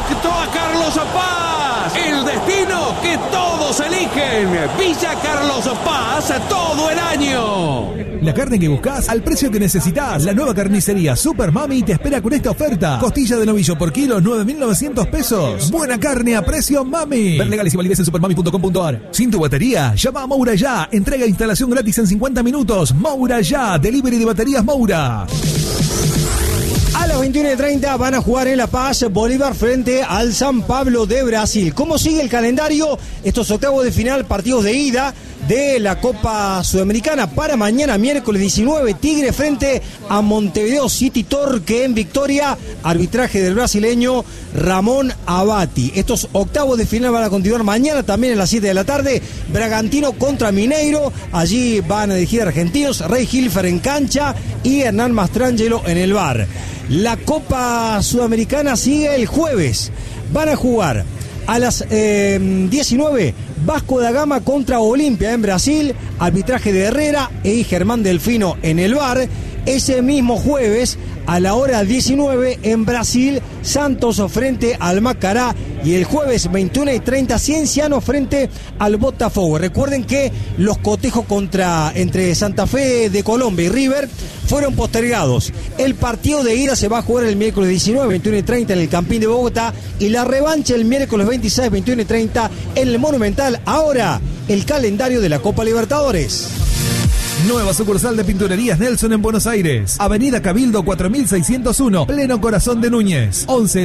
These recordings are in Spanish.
conectó a Carlos Paz. El destino que todos eligen. Villa Carlos Paz todo el año. La carne que buscas al precio que necesitas. La nueva carnicería Super Mami te espera con esta oferta. Costilla de novillo por kilo, 9.900 pesos. Buena carne a precio Mami. Ver legales y validez en supermami.com.ar. Sin tu batería, llama a Moura Ya. Entrega e instalación gratis en 50 minutos. Moura Ya. Delivery de baterías Moura. A las 21:30 van a jugar en La Paz Bolívar frente al San Pablo de Brasil. ¿Cómo sigue el calendario? Estos octavos de final, partidos de ida de la Copa Sudamericana. Para mañana, miércoles 19, Tigre frente a Montevideo City Torque en Victoria. Arbitraje del brasileño Ramón Abati. Estos octavos de final van a continuar mañana también a las 7 de la tarde. Bragantino contra Mineiro. Allí van a dirigir argentinos. Rey Hilfer en cancha y Hernán Mastrangelo en el bar. La Copa Sudamericana sigue el jueves. Van a jugar a las 19, Vasco da Gama contra Olimpia en Brasil. Arbitraje de Herrera y Germán Delfino en el bar. Ese mismo jueves, a la hora 19, en Brasil, Santos frente al Macará. Y el jueves 21:30, Cienciano frente al Botafogo. Recuerden que los cotejos entre Santa Fe de Colombia y River fueron postergados. El partido de ida se va a jugar el miércoles 19, 21:30 en el Campín de Bogotá. Y la revancha el miércoles 26, 21:30 en el Monumental. Ahora, el calendario de la Copa Libertadores. Nueva sucursal de Pinturerías Nelson en Buenos Aires. Avenida Cabildo 4601, pleno corazón de Núñez.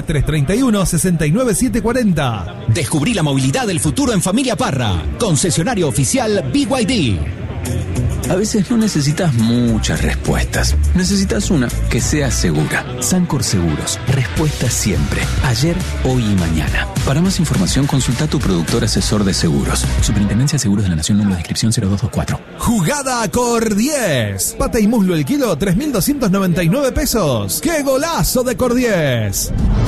11-331-69740. Descubrí la movilidad del futuro en Familia Parra. Concesionario oficial BYD. A veces no necesitas muchas respuestas. Necesitas una que sea segura. Sancor Seguros. Respuesta siempre. Ayer, hoy y mañana. Para más información, consulta a tu productor asesor de seguros. Superintendencia de Seguros de la Nación, número de inscripción 0224. Jugada Cordies. Pata y muslo el kilo, 3.299 pesos. ¡Qué golazo de Cordies!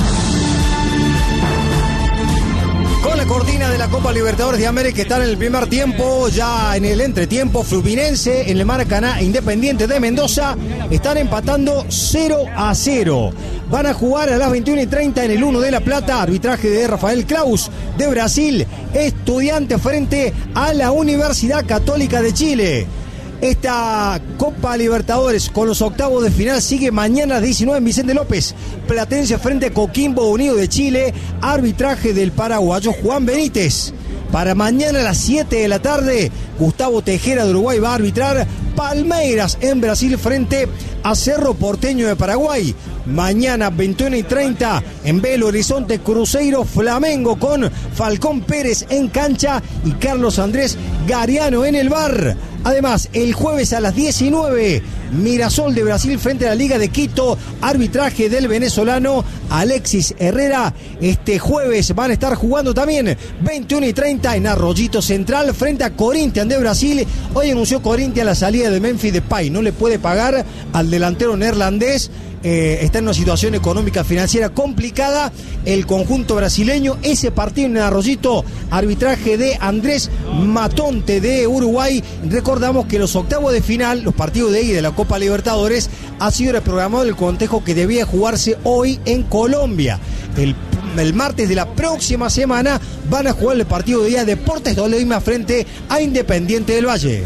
Con la cortina de la Copa Libertadores de América, que están en el primer tiempo, ya en el entretiempo, Fluminense en el Maracaná, Independiente de Mendoza, están empatando 0-0. Van a jugar a las 21:30 en el 1 de La Plata, arbitraje de Rafael Claus de Brasil, Estudiantes frente a la Universidad Católica de Chile. Esta Copa Libertadores con los octavos de final sigue mañana a las 19 en Vicente López. Platense frente a Coquimbo Unido de Chile. Arbitraje del paraguayo Juan Benítez. Para mañana a las 7 de la tarde, Gustavo Tejera de Uruguay va a arbitrar Palmeiras en Brasil frente a Cerro Porteño de Paraguay. Mañana 21:30 en Belo Horizonte, Cruzeiro Flamengo con Falcón Pérez en cancha y Carlos Andrés Gariano en el bar. Además, el jueves a las 19, Mirasol de Brasil frente a la Liga de Quito, arbitraje del venezolano Alexis Herrera. Este jueves van a estar jugando también 21:30 en Arroyito Central frente a Corinthians de Brasil. Hoy anunció Corinthians la salida de Memphis Depay, no le puede pagar al delantero neerlandés. Está en una situación económica financiera complicada el conjunto brasileño. Ese partido en Arroyito, arbitraje de Andrés Matonte de Uruguay. Recordamos que los octavos de final, los partidos de ida de la Copa Libertadores, ha sido reprogramado el cotejo que debía jugarse hoy en Colombia. El martes de la próxima semana van a jugar el partido de ida Deportes Tolima frente a Independiente del Valle.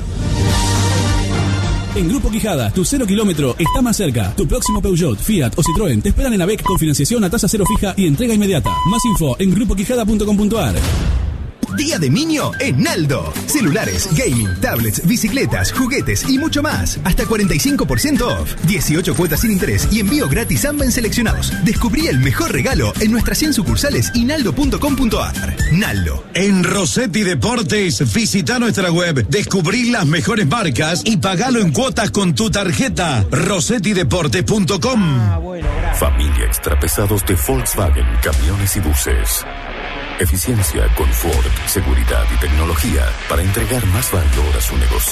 En Grupo Quijada, tu 0 kilómetro está más cerca. Tu próximo Peugeot, Fiat o Citroën te esperan en AVEC con financiación a tasa cero fija y entrega inmediata. Más info en grupoquijada.com.ar. Día de Niño en Naldo. Celulares, gaming, tablets, bicicletas, juguetes y mucho más. Hasta 45% off. 18 cuotas sin interés y envío gratis a en seleccionados. Descubrí el mejor regalo en nuestras 100 sucursales y naldo.com.ar. Naldo. En Rossetti Deportes, visita nuestra web, descubrí las mejores marcas y pagalo en cuotas con tu tarjeta. rossettideportes.com. Familia Extrapesados de Volkswagen, camiones y buses. Eficiencia, confort, seguridad y tecnología para entregar más valor a su negocio.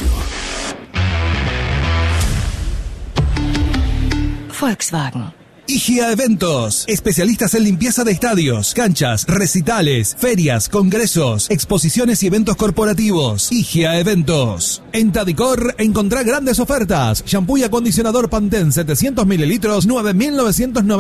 Volkswagen. IGA Eventos, especialistas en limpieza de estadios, canchas, recitales, ferias, congresos, exposiciones y eventos corporativos. IGA Eventos. En Tadicor encontrá grandes ofertas. Shampoo y acondicionador Pantene 700 mililitros, 9.990.